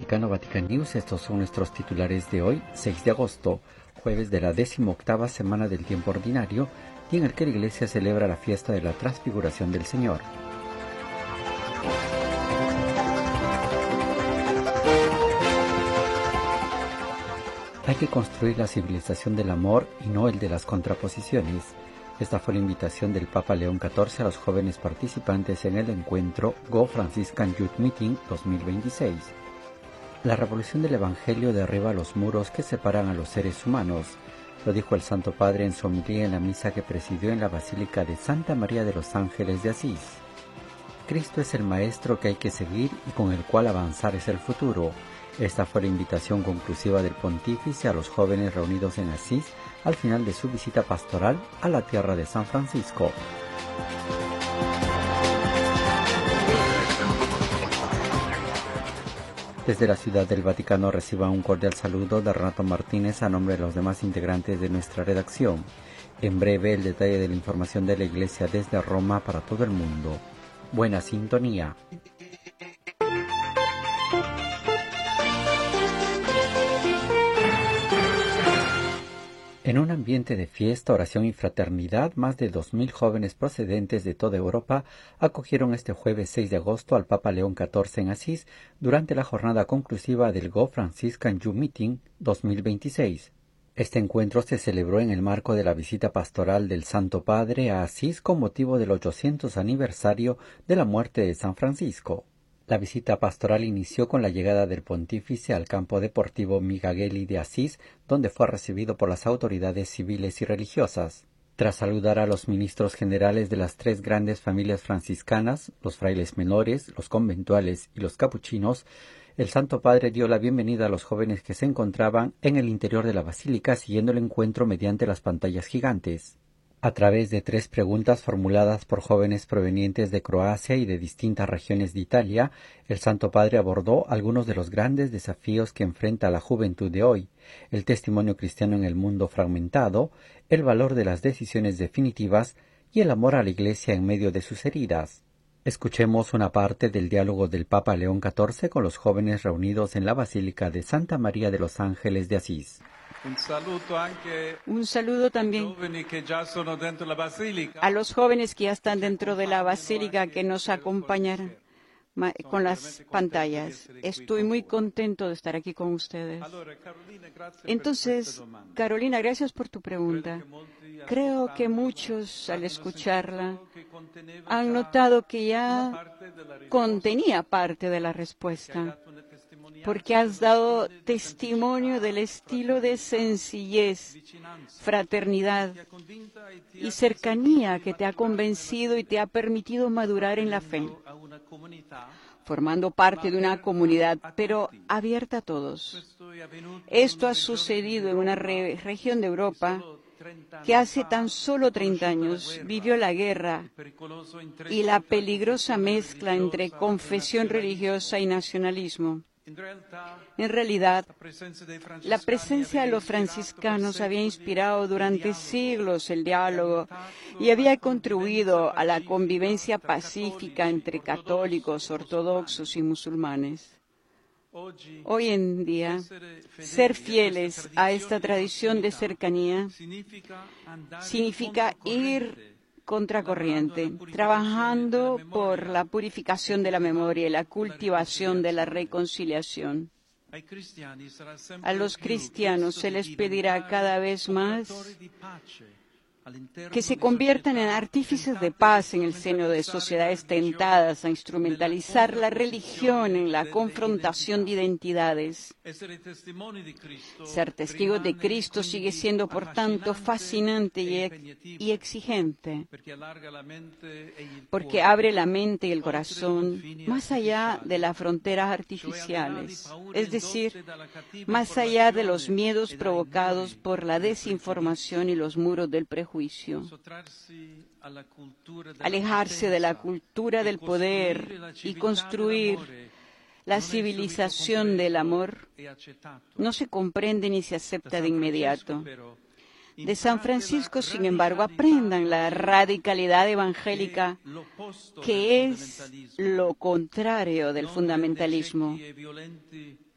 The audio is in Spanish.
Vaticano, Vatican News. Estos son nuestros titulares de hoy, 6 de agosto, jueves de la 18ª semana del tiempo ordinario, día en el que la Iglesia celebra la fiesta de la Transfiguración del Señor. Hay que construir la civilización del amor y no el de las contraposiciones. Esta fue la invitación del Papa León XIV a los jóvenes participantes en el encuentro Go Franciscan Youth Meeting 2026. La revolución del Evangelio derriba los muros que separan a los seres humanos. Lo dijo el Santo Padre en su homilía en la misa que presidió en la Basílica de Santa María de los Ángeles de Asís. Cristo es el Maestro que hay que seguir y con el cual avanzar es el futuro. Esta fue la invitación conclusiva del Pontífice a los jóvenes reunidos en Asís al final de su visita pastoral a la tierra de San Francisco. Desde la Ciudad del Vaticano reciban un cordial saludo de Renato Martínez a nombre de los demás integrantes de nuestra redacción. En breve el detalle de la información de la Iglesia desde Roma para todo el mundo. Buena sintonía. En un ambiente de fiesta, oración y fraternidad, más de 2.000 jóvenes procedentes de toda Europa acogieron este jueves 6 de agosto al Papa León XIV en Asís durante la jornada conclusiva del Go Franciscan Youth Meeting 2026. Este encuentro se celebró en el marco de la visita pastoral del Santo Padre a Asís con motivo del 800 aniversario de la muerte de San Francisco. La visita pastoral inició con la llegada del pontífice al campo deportivo Migagelli de Asís, donde fue recibido por las autoridades civiles y religiosas. Tras saludar a los ministros generales de las tres grandes familias franciscanas, los frailes menores, los conventuales y los capuchinos, el Santo Padre dio la bienvenida a los jóvenes que se encontraban en el interior de la basílica siguiendo el encuentro mediante las pantallas gigantes. A través de 3 preguntas formuladas por jóvenes provenientes de Croacia y de distintas regiones de Italia, el Santo Padre abordó algunos de los grandes desafíos que enfrenta la juventud de hoy: el testimonio cristiano en el mundo fragmentado, el valor de las decisiones definitivas y el amor a la Iglesia en medio de sus heridas. Escuchemos una parte del diálogo del Papa León XIV con los jóvenes reunidos en la Basílica de Santa María de los Ángeles de Asís. Un saludo también a los jóvenes que ya están dentro de la basílica que nos acompañarán con las pantallas. Estoy muy contento de estar aquí con ustedes. Entonces, Carolina, gracias por tu pregunta. Creo que muchos, al escucharla, han notado que ya contenía parte de la respuesta, porque has dado testimonio del estilo de sencillez, fraternidad y cercanía que te ha convencido y te ha permitido madurar en la fe, formando parte de una comunidad, pero abierta a todos. Esto ha sucedido en una región de Europa que hace tan solo 30 años vivió la guerra y la peligrosa mezcla entre confesión religiosa y nacionalismo. En realidad, la presencia de los franciscanos había inspirado durante siglos el diálogo y había contribuido a la convivencia pacífica entre católicos, ortodoxos y musulmanes. Hoy en día, ser fieles a esta tradición de cercanía significa ir contracorriente, trabajando por la purificación de la memoria y la cultivación de la reconciliación. A los cristianos se les pedirá cada vez más que se conviertan en artífices de paz en el seno de sociedades tentadas a instrumentalizar la religión en la confrontación de identidades. Ser testigos de Cristo sigue siendo, por tanto, fascinante y exigente, porque abre la mente y el corazón más allá de las fronteras artificiales, es decir, más allá de los miedos provocados por la desinformación y los muros del prejuicio. Alejarse de la cultura del poder y construir la civilización del amor no se comprende ni se acepta de inmediato. De San Francisco, sin embargo, aprendan la radicalidad evangélica, que es lo contrario del fundamentalismo.